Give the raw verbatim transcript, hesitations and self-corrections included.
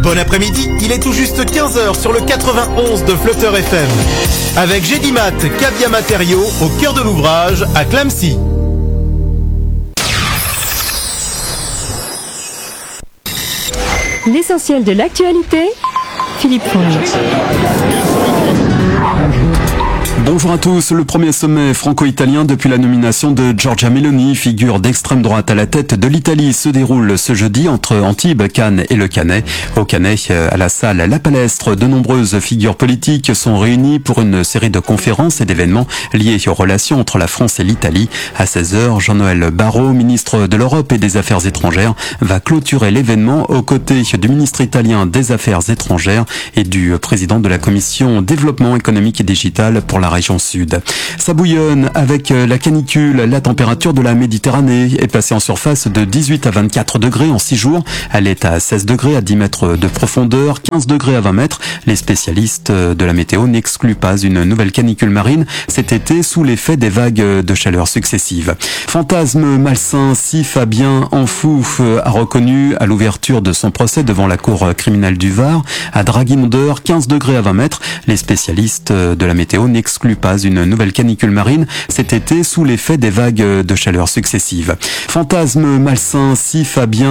Bon après-midi, il est tout juste quinze heures sur le quatre-vingt-onze de Flutter F M. Avec Gédimat, Cavia Matériaux, au cœur de l'ouvrage, à Clamecy. L'essentiel de l'actualité, Philippe Fonge. Bonjour à tous. Le premier sommet franco-italien depuis la nomination de Giorgia Meloni, figure d'extrême droite à la tête de l'Italie, se déroule ce jeudi entre Antibes, Cannes et le Canet. Au Canet, à la salle La Palestre, de nombreuses figures politiques sont réunies pour une série de conférences et d'événements liés aux relations entre la France et l'Italie. À seize heures, Jean-Noël Barrot, ministre de l'Europe et des Affaires étrangères, va clôturer l'événement aux côtés du ministre italien des Affaires étrangères et du président de la Commission Développement économique et digital pour la région sud. Ça bouillonne avec la canicule. La température de la Méditerranée est passée en surface de dix-huit à vingt-quatre degrés en six jours. Elle est à seize degrés à dix mètres de profondeur, quinze degrés à vingt mètres. Les spécialistes de la météo n'excluent pas une nouvelle canicule marine cet été sous l'effet des vagues de chaleur successives. Fantasme malsain, si Fabien Anfouf a reconnu à l'ouverture de son procès devant la cour criminelle du Var à Draguimondeur, quinze degrés à vingt mètres. Les spécialistes de la météo n'excluent pas une nouvelle canicule marine cet été sous l'effet des vagues de chaleur successives. Fantasme malsain, si Fabien